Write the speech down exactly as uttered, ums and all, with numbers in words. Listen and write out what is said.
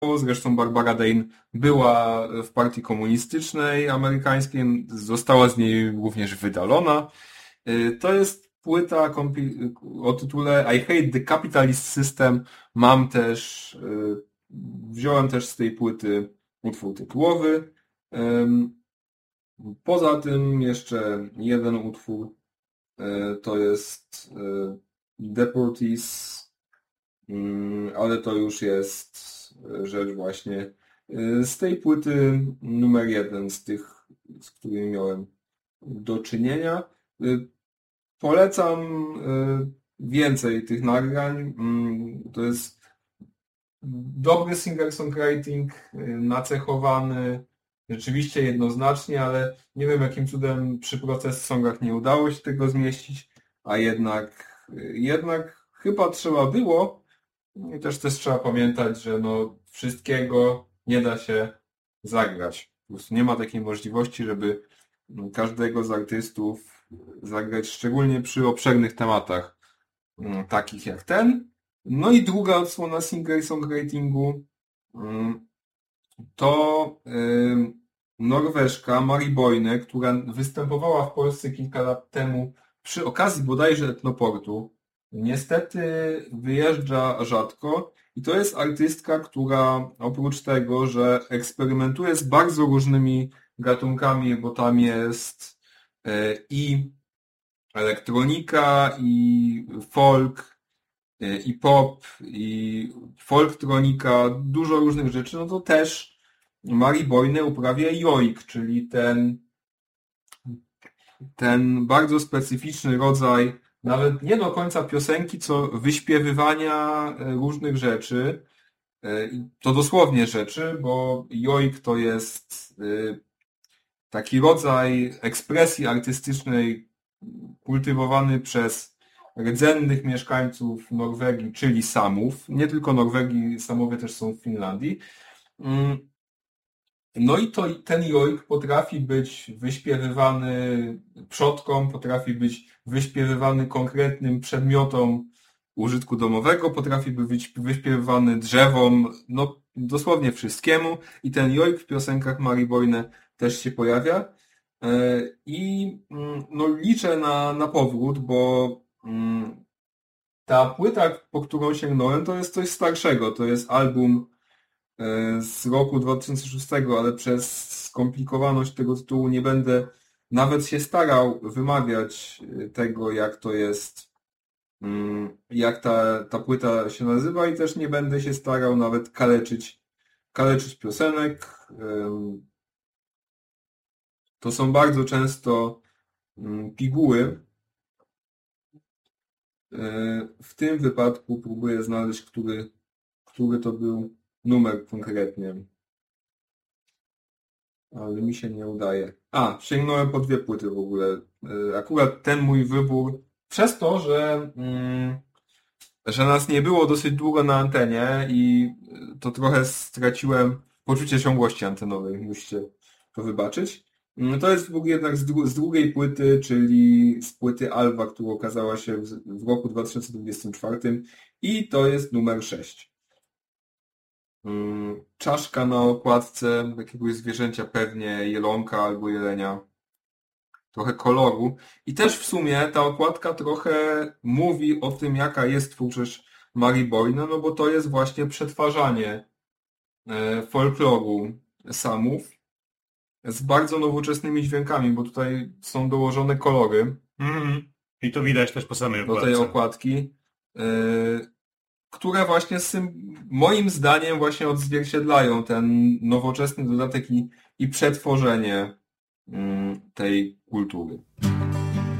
Zresztą Barbara Dane była w partii komunistycznej amerykańskiej, została z niej również wydalona. To jest płyta o tytule I Hate the Capitalist System. Mam też, wziąłem też z tej płyty utwór tytułowy. Poza tym jeszcze jeden utwór, to jest Deportees, ale to już jest rzecz właśnie z tej płyty numer jeden, z tych, z którymi miałem do czynienia. Polecam więcej tych nagrań. To jest dobry singer-songwriting, nacechowany rzeczywiście jednoznacznie, ale nie wiem jakim cudem przy Process Songach nie udało się tego zmieścić, a jednak, jednak chyba trzeba było. I też też trzeba pamiętać, że no wszystkiego nie da się zagrać. Po prostu nie ma takiej możliwości, żeby każdego z artystów zagrać, szczególnie przy obszernych tematach, takich jak ten. No i druga odsłona singer-songwritingu to Norweżka Mari Boine, która występowała w Polsce kilka lat temu przy okazji bodajże Etnoportu. Niestety wyjeżdża rzadko i to jest artystka, która oprócz tego, że eksperymentuje z bardzo różnymi gatunkami, bo tam jest i elektronika, i folk, i pop, i folktronika, dużo różnych rzeczy, no to też Mari Boine uprawia joik, czyli ten, ten bardzo specyficzny rodzaj, nawet nie do końca piosenki, co wyśpiewywania różnych rzeczy. To dosłownie rzeczy, bo joik to jest taki rodzaj ekspresji artystycznej kultywowany przez rdzennych mieszkańców Norwegii, czyli Samów. Nie tylko Norwegii, Samowie też są w Finlandii. No i to, ten joik potrafi być wyśpiewywany przodkom, potrafi być wyśpiewywany konkretnym przedmiotom użytku domowego, potrafi być wyśpiewywany drzewom, no dosłownie wszystkiemu. I ten joik w piosenkach Mari Boine też się pojawia. I no, liczę na, na powrót, bo ta płyta, po którą sięgnąłem, to jest coś starszego. To jest album z roku dwa tysiące szóstego, ale przez skomplikowaność tego tytułu nie będę nawet się starał wymawiać tego, jak to jest, jak ta, ta płyta się nazywa i też nie będę się starał nawet kaleczyć, kaleczyć piosenek. To są bardzo często piguły. W tym wypadku próbuję znaleźć, który, który to był numer konkretnie. Ale mi się nie udaje. A, sięgnąłem po dwie płyty w ogóle. Akurat ten mój wybór, przez to, że, że nas nie było dosyć długo na antenie i to trochę straciłem poczucie ciągłości antenowej, musicie to wybaczyć. To jest wybór jednak z, dru- z drugiej płyty, czyli z płyty Alba, która okazała się w, w roku dwa tysiące dwudziestym czwartym i to jest numer sześć. Czaszka na okładce jakiegoś zwierzęcia, pewnie jelonka albo jelenia. Trochę koloru. I też w sumie ta okładka trochę mówi o tym, jaka jest twórczość Mari Boine, no bo to jest właśnie przetwarzanie folkloru Samów z bardzo nowoczesnymi dźwiękami, bo tutaj są dołożone kolory. Mm. I to widać też po samej okładce. Do tej okładki. Które właśnie z tym, moim zdaniem właśnie odzwierciedlają ten nowoczesny dodatek i, i przetworzenie tej kultury.